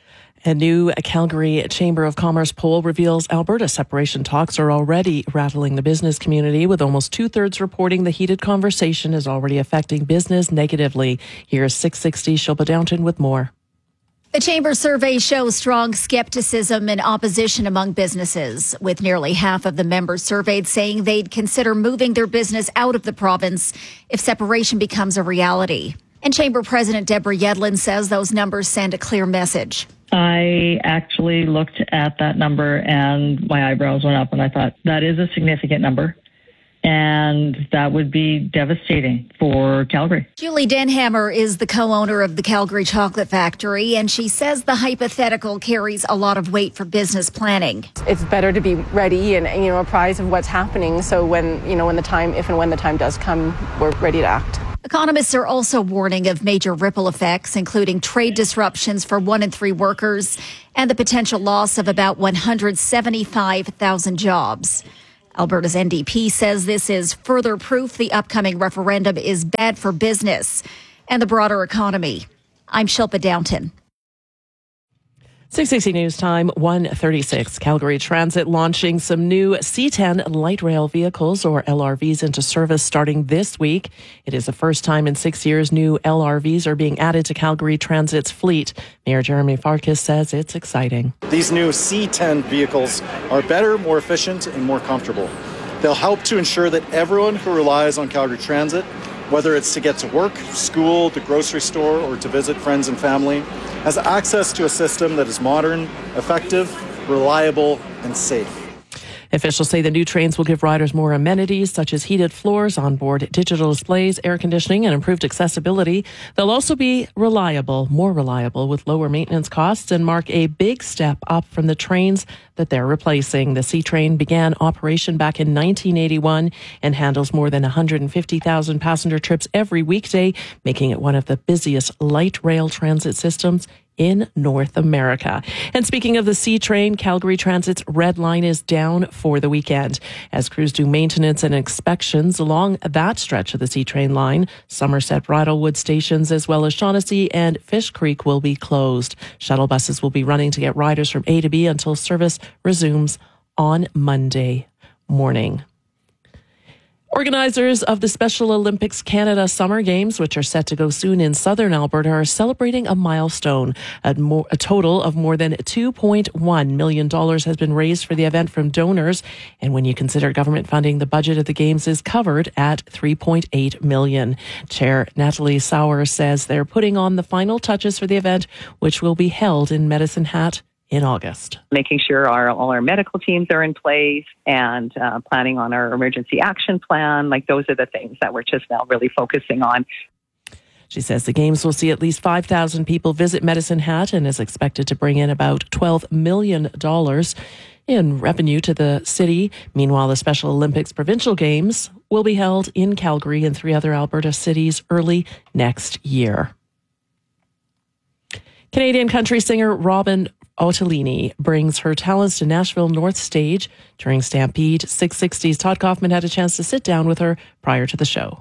A new Calgary Chamber of Commerce poll reveals Alberta separation talks are already rattling the business community, with almost two-thirds reporting the heated conversation is already affecting business negatively. Here's six sixty Shilpa Downton with more. The Chamber survey shows strong skepticism and opposition among businesses, with nearly half of the members surveyed saying they'd consider moving their business out of the province if separation becomes a reality. And Chamber President Deborah Yedlin says those numbers send a clear message. I actually looked at that number and my eyebrows went up, and I thought that is a significant number. And that would be devastating for Calgary. Julie Denhammer is the co-owner of the Calgary Chocolate Factory, and she says the hypothetical carries a lot of weight for business planning. It's better to be ready and, you know, apprised of what's happening, so when, you know, when the time, if and when the time does come, we're ready to act. Economists are also warning of major ripple effects, including trade disruptions for one in three workers and the potential loss of about one hundred seventy-five thousand jobs. Alberta's N D P says this is further proof the upcoming referendum is bad for business and the broader economy. I'm Shilpa Downton. six sixty News Time, one thirty-six. Calgary Transit launching some new C ten light rail vehicles, or L R Vs, into service starting this week. It is the first time in six years new L R Vs are being added to Calgary Transit's fleet. Mayor Jeremy Farkas says it's exciting. These new C ten vehicles are better, more efficient, and more comfortable. They'll help to ensure that everyone who relies on Calgary Transit, whether it's to get to work, school, the grocery store, or to visit friends and family, has access to a system that is modern, effective, reliable, and safe. Officials say the new trains will give riders more amenities, such as heated floors, onboard digital displays, air conditioning, and improved accessibility. They'll also be reliable, more reliable, with lower maintenance costs, and mark a big step up from the trains that they're replacing. The C train began operation back in nineteen eighty-one and handles more than one hundred fifty thousand passenger trips every weekday, making it one of the busiest light rail transit systems in North America. And speaking of the C train, Calgary Transit's Red Line is down for the weekend as crews do maintenance and inspections along that stretch of the C train line. Somerset Bridlewood stations, as well as Shaughnessy and Fish Creek, will be closed. Shuttle buses will be running to get riders from A to B until service resumes on Monday morning. Organizers of the Special Olympics Canada Summer Games, which are set to go soon in southern Alberta, are celebrating a milestone. A, more, a total of more than two point one million dollars has been raised for the event from donors. And when you consider government funding, the budget of the Games is covered at three point eight million dollars. Chair Natalie Sauer says they're putting on the final touches for the event, which will be held in Medicine Hat in August. Making sure our, all our medical teams are in place and uh, planning on our emergency action plan. Like, those are the things that we're just now really focusing on. She says the Games will see at least five thousand people visit Medicine Hat and is expected to bring in about twelve million dollars in revenue to the city. Meanwhile, the Special Olympics Provincial Games will be held in Calgary and three other Alberta cities early next year. Canadian country singer Robin Ottolini brings her talents to Nashville North Stage during Stampede. six sixty's Todd Kaufman had a chance to sit down with her prior to the show.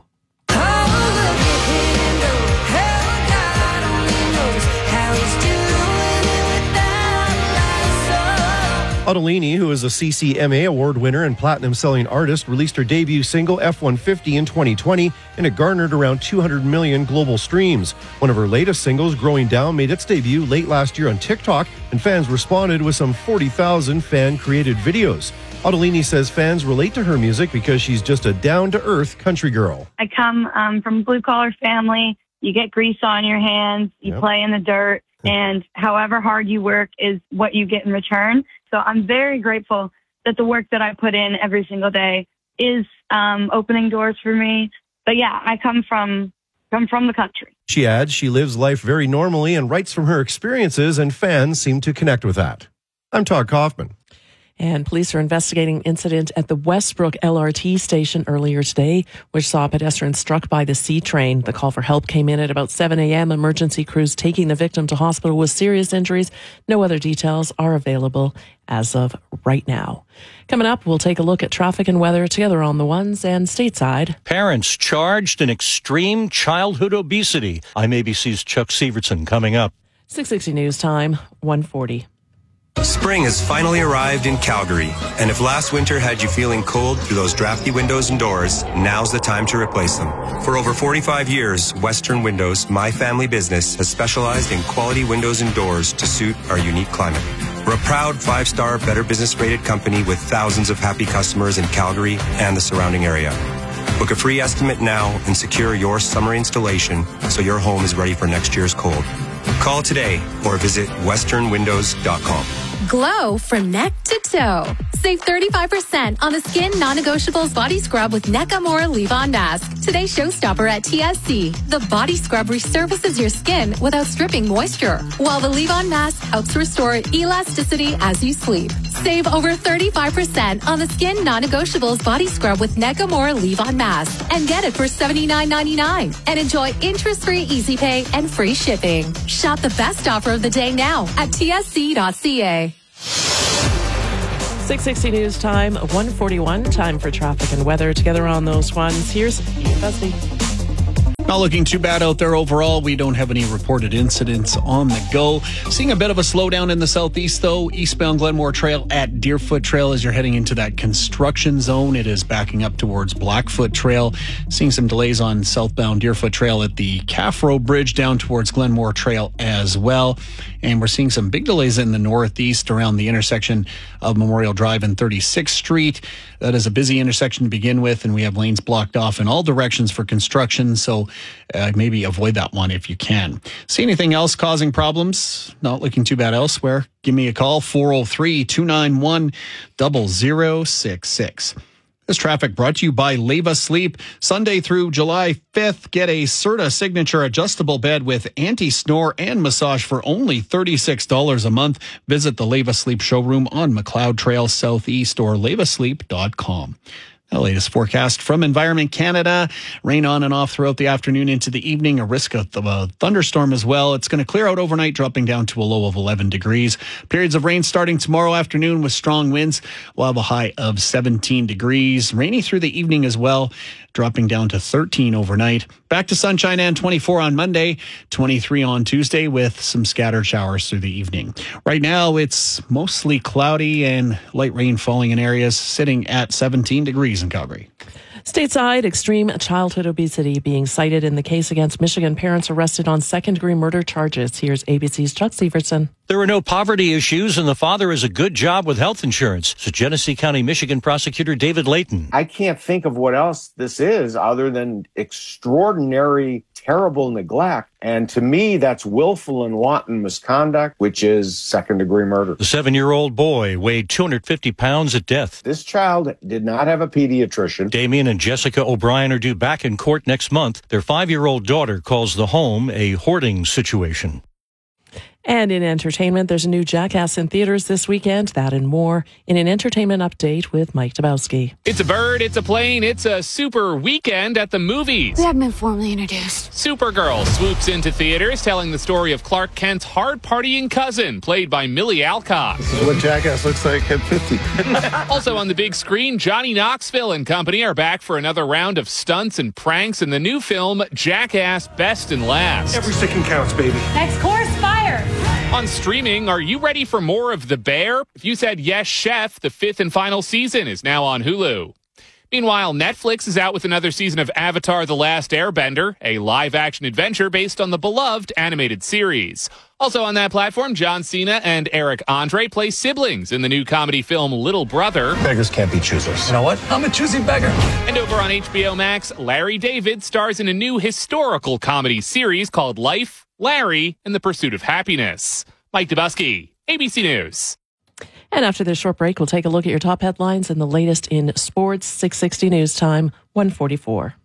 Ottolini, who is a C C M A award winner and platinum-selling artist, released her debut single F one fifty in twenty twenty, and it garnered around two hundred million global streams. One of her latest singles, Growing Down, made its debut late last year on TikTok, and fans responded with some forty thousand fan-created videos. Ottolini says fans relate to her music because she's just a down-to-earth country girl. I come um, from a blue-collar family. You get grease on your hands. You yep. play in the dirt. And however hard you work is what you get in return. So I'm very grateful that the work that I put in every single day is um, opening doors for me. But yeah, I come from come from the country. She adds she lives life very normally and writes from her experiences, and fans seem to connect with that. I'm Todd Kaufman. And police are investigating an incident at the Westbrook L R T station earlier today, which saw a pedestrian struck by the C train. The call for help came in at about seven a.m. Emergency crews taking the victim to hospital with serious injuries. No other details are available as of right now. Coming up, we'll take a look at traffic and weather together on the ones and stateside. Parents charged in extreme childhood obesity. I'm A B C's Chuck Severson coming up. six sixty News Time, one forty. Spring has finally arrived in Calgary, and if last winter had you feeling cold through those drafty windows and doors, now's the time to replace them. For over forty-five years, Western Windows, my family business, has specialized in quality windows and doors to suit our unique climate. We're a proud five-star Better Business rated company with thousands of happy customers in Calgary and the surrounding area. Book a free estimate now and secure your summer installation so your home is ready for next year's cold. Call today or visit western windows dot com. Glow from neck to toe. Save thirty-five percent on the Skin Non-Negotiables Body Scrub with Nakamura Leave-On Mask. Today's showstopper at T S C. The body scrub resurfaces your skin without stripping moisture, while the Leave-On Mask helps restore elasticity as you sleep. Save over thirty-five percent on the Skin Non-Negotiables Body Scrub with Nakamura Leave-On Mask and get it for seventy-nine ninety-nine. And enjoy interest-free Easy Pay and free shipping. Shop the best offer of the day now at T S C dot C A. six sixty News Time, one forty-one. Time for traffic and weather. Together on those ones, here's Ian Busby. Not looking too bad out there overall. We don't have any reported incidents on the go. Seeing a bit of a slowdown in the southeast, though. Eastbound Glenmore Trail at Deerfoot Trail as you're heading into that construction zone. It is backing up towards Blackfoot Trail. Seeing some delays on southbound Deerfoot Trail at the Caffro Bridge down towards Glenmore Trail as well. And we're seeing some big delays in the northeast around the intersection of Memorial Drive and thirty-sixth Street. That is a busy intersection to begin with, and we have lanes blocked off in all directions for construction, so uh, maybe avoid that one if you can. See anything else causing problems? Not looking too bad elsewhere? Give me a call, four oh three, two nine one, zero zero six six. This traffic brought to you by Leva Sleep. Sunday through July fifth, get a Serta Signature adjustable bed with anti-snore and massage for only thirty-six dollars a month. Visit the Leva Sleep showroom on McLeod Trail Southeast or leva sleep dot com. The latest forecast from Environment Canada. Rain on and off throughout the afternoon into the evening. A risk of a thunderstorm as well. It's going to clear out overnight, dropping down to a low of eleven degrees. Periods of rain starting tomorrow afternoon with strong winds. We'll have a high of seventeen degrees. Rainy through the evening as well, dropping down to thirteen overnight. Back to sunshine and twenty-four on Monday, twenty-three on Tuesday with some scattered showers through the evening. Right now, it's mostly cloudy and light rain falling in areas, sitting at seventeen degrees in Calgary. Stateside, extreme childhood obesity being cited in the case against Michigan parents arrested on second-degree murder charges. Here's A B C's Chuck Severson. There are no poverty issues, and the father has a good job with health insurance, said Genesee County, Michigan prosecutor David Layton. I can't think of what else this is other than extraordinary, terrible neglect. And to me, that's willful and wanton misconduct, which is second-degree murder. The seven-year-old boy weighed two hundred fifty pounds at death. This child did not have a pediatrician. Damien and Jessica O'Brien are due back in court next month. Their five-year-old daughter calls the home a hoarding situation. And in entertainment, there's a new Jackass in theaters this weekend. That and more in an entertainment update with Mike Dabowski. It's a bird, it's a plane, it's a super weekend at the movies. We have been formally introduced. Supergirl swoops into theaters, telling the story of Clark Kent's hard-partying cousin, played by Millie Alcock. This is what Jackass looks like at fifty. Also on the big screen, Johnny Knoxville and company are back for another round of stunts and pranks in the new film Jackass Best and Last. Every second counts, baby. Next course, fire. On streaming, are you ready for more of The Bear? If you said yes, chef, the fifth and final season is now on Hulu. Meanwhile, Netflix is out with another season of Avatar: The Last Airbender, a live-action adventure based on the beloved animated series. Also on that platform, John Cena and Eric Andre play siblings in the new comedy film Little Brother. Beggars can't be choosers. You know what? I'm a choosy beggar. And over on H B O Max, Larry David stars in a new historical comedy series called Life, Larry, and the Pursuit of Happiness. Mike Dabowski, A B C News. And after this short break, we'll take a look at your top headlines and the latest in sports. six sixty News Time, one forty-four.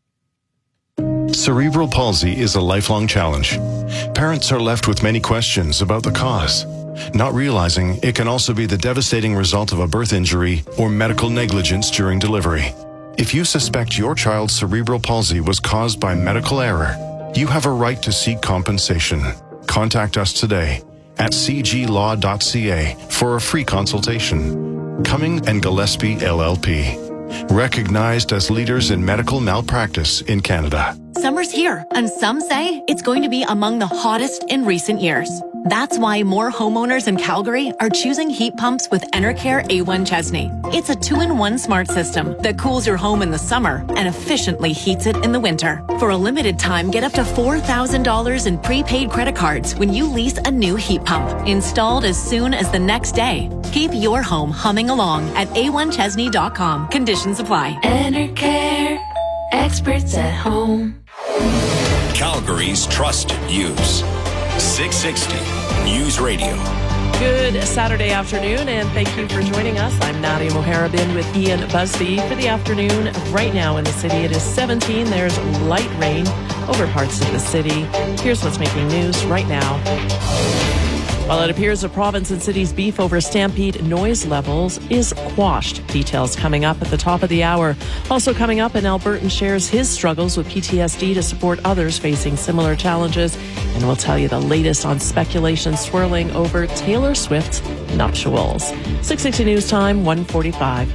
Cerebral palsy is a lifelong challenge. Parents are left with many questions about the cause, not realizing it can also be the devastating result of a birth injury or medical negligence during delivery. If you suspect your child's cerebral palsy was caused by medical error, you have a right to seek compensation. Contact us today at c g law dot c a for a free consultation. Cumming and Gillespie L L P, recognized as leaders in medical malpractice in Canada. Summer's here, and some say it's going to be among the hottest in recent years. That's why more homeowners in Calgary are choosing heat pumps with Enercare A one Chesney. It's a two-in-one smart system that cools your home in the summer and efficiently heats it in the winter. For a limited time, get up to four thousand dollars in prepaid credit cards when you lease a new heat pump, installed as soon as the next day. Keep your home humming along at A one Chesney dot com. Conditions apply. Enercare, experts at home. Calgary's trusted news. six sixty News Radio. Good Saturday afternoon, and thank you for joining us. I'm Nadia Moharibin with Ian Busby for the afternoon. Right now in the city, it is seventeen. There's light rain over parts of the city. Here's what's making news right now. While it appears the province and city's beef over Stampede noise levels is quashed. Details coming up at the top of the hour. Also coming up, an Albertan shares his struggles with P T S D to support others facing similar challenges. And we'll tell you the latest on speculation swirling over Taylor Swift's nuptials. six sixty News Time, one forty-five.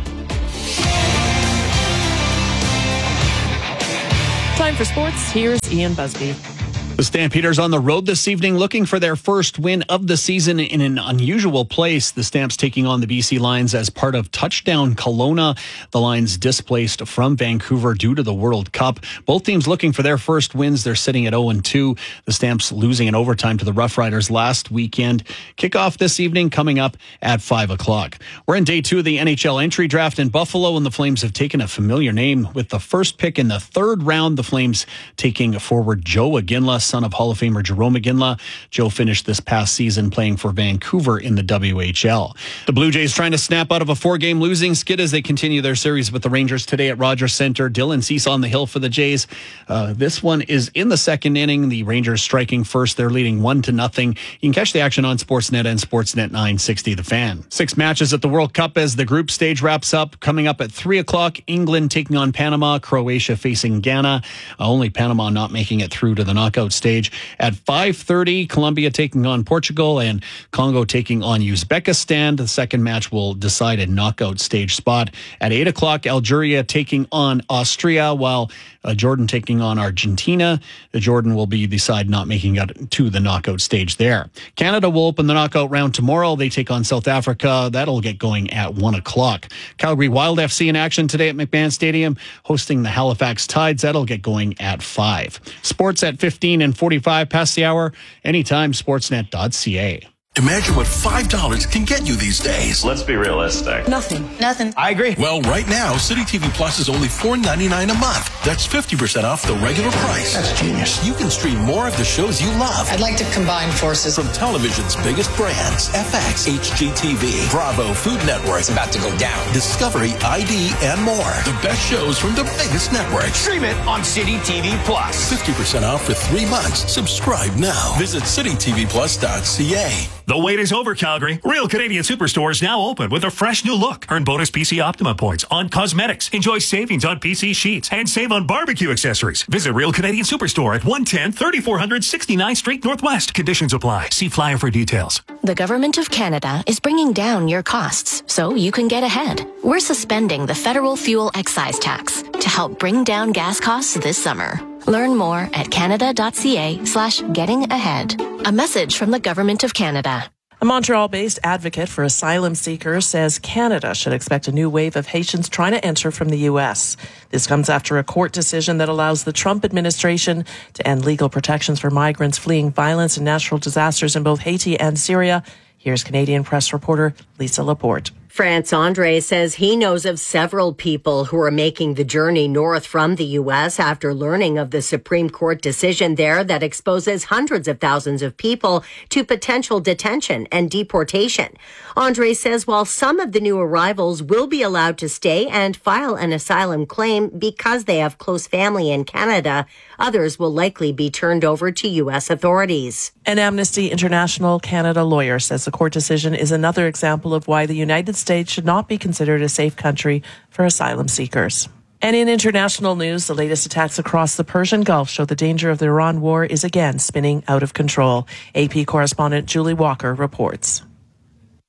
Time for sports. Here's Ian Busby. The Stampeders on the road this evening looking for their first win of the season in an unusual place. The Stamps taking on the B C Lions as part of Touchdown Kelowna. The Lions displaced from Vancouver due to the World Cup. Both teams looking for their first wins. They're sitting at oh and two. The Stamps losing in overtime to the Rough Riders last weekend. Kickoff this evening coming up at five o'clock. We're in day two of the N H L entry draft in Buffalo, and the Flames have taken a familiar name with the first pick in the third round. The Flames taking forward Joe Iginla, son of Hall of Famer Jerome Iginla. Joe finished this past season playing for Vancouver in the W H L. The Blue Jays trying to snap out of a four-game losing skid as they continue their series with the Rangers today at Rogers Centre. Dylan Cease on the hill for the Jays. Uh, this one is in the second inning. The Rangers striking first. They're leading one to nothing. You can catch the action on Sportsnet and Sportsnet nine sixty The Fan. Six matches at the World Cup as the group stage wraps up. Coming up at three o'clock, England taking on Panama, Croatia facing Ghana. Uh, only Panama not making it through to the knockout stage. At five thirty, Colombia taking on Portugal and Congo taking on Uzbekistan. The second match will decide a knockout stage spot. At eight o'clock, Algeria taking on Austria, while uh, Jordan taking on Argentina. The Jordan will be the side not making it to the knockout stage there. Canada will open the knockout round tomorrow. They take on South Africa. That'll get going at one o'clock. Calgary Wild F C in action today at McMahon Stadium, hosting the Halifax Tides. That'll get going at five. Sports at fifteen and forty-five past the hour. Anytime, sportsnet dot c a. Imagine what five dollars can get you these days. Let's be realistic. Nothing. Nothing. I agree. Well, right now, City T V Plus is only four ninety-nine a month. That's fifty percent off the regular price. That's genius. You can stream more of the shows you love. I'd like to combine forces. From television's biggest brands, F X, H G T V, Bravo, Food Network. It's about to go down. Discovery, I D, and more. The best shows from the biggest networks. Stream it on City T V Plus. fifty percent off for three months. Subscribe now. Visit city t v plus dot c a. The wait is over, Calgary. Real Canadian Superstore is now open with a fresh new look. Earn bonus P C Optima points on cosmetics. Enjoy savings on P C sheets and save on barbecue accessories. Visit Real Canadian Superstore at one ten, thirty-four hundred sixty-ninth Street Northwest. Conditions apply. See flyer for details. The Government of Canada is bringing down your costs so you can get ahead. We're suspending the federal fuel excise tax to help bring down gas costs this summer. Learn more at canada.ca slash getting ahead. A message from the Government of Canada. A Montreal-based advocate for asylum seekers says Canada should expect a new wave of Haitians trying to enter from the U S. This comes after a court decision that allows the Trump administration to end legal protections for migrants fleeing violence and natural disasters in both Haiti and Syria. Here's Canadian press reporter Lisa Laporte. France Andre says he knows of several people who are making the journey north from the U S after learning of the Supreme Court decision there that exposes hundreds of thousands of people to potential detention and deportation. Andre says while some of the new arrivals will be allowed to stay and file an asylum claim because they have close family in Canada, others will likely be turned over to U S authorities. An Amnesty International Canada lawyer says the court decision is another example of why the United States should not be considered a safe country for asylum seekers. And in international news, the latest attacks across the Persian Gulf show the danger of the Iran war is again spinning out of control. A P correspondent Julie Walker reports.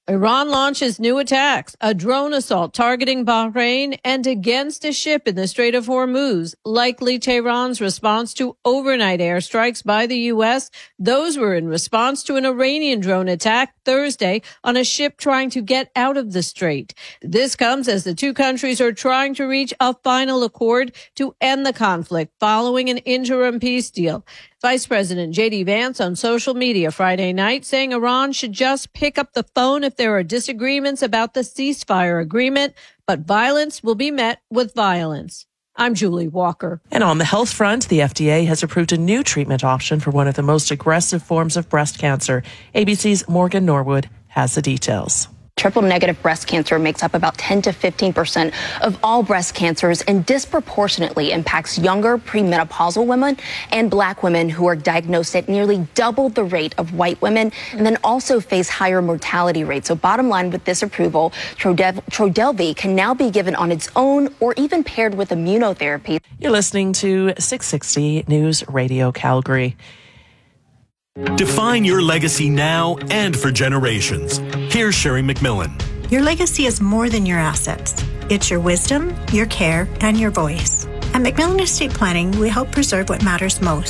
Iran launches new attacks, a drone assault targeting Bahrain and against a ship in the Strait of Hormuz, likely Tehran's response to overnight airstrikes by the U S. Those were in response to an Iranian drone attack Thursday on a ship trying to get out of the strait. This comes as the two countries are trying to reach a final accord to end the conflict following an interim peace deal. Vice President J D Vance on social media Friday night saying Iran should just pick up the phone if there are disagreements about the ceasefire agreement, but violence will be met with violence. I'm Julie Walker. And on the health front, the F D A has approved a new treatment option for one of the most aggressive forms of breast cancer. A B C's Morgan Norwood has the details. Triple negative breast cancer makes up about ten to fifteen percent of all breast cancers and disproportionately impacts younger premenopausal women and black women who are diagnosed at nearly double the rate of white women and then also face higher mortality rates. So bottom line with this approval, Trodev- Trodelvy can now be given on its own or even paired with immunotherapy. You're listening to six sixty News Radio Calgary. Define your legacy now and for generations. Here's Sherry McMillan. Your legacy is more than your assets. It's your wisdom, your care, and your voice. At McMillan Estate Planning, we help preserve what matters most.